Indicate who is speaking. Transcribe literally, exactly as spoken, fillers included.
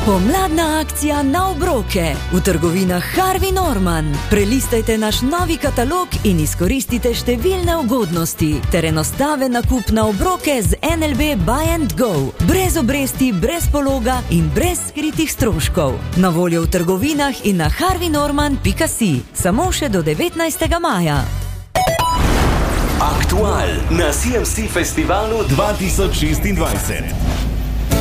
Speaker 1: Pomladna akcija na obroke v trgovinah Harvey Norman. Prelistajte naš novi katalog in izkoristite številne ugodnosti ter enostaven nakup na obroke z N L B Buy and Go. Brez obresti, brez pologa in brez skritih stroškov. Na voljo v trgovinah in na harvey norman pika si. Samo še do devetnajstega maja.
Speaker 2: Aktual na C M C Festivalu dva tisoč šestindvajset.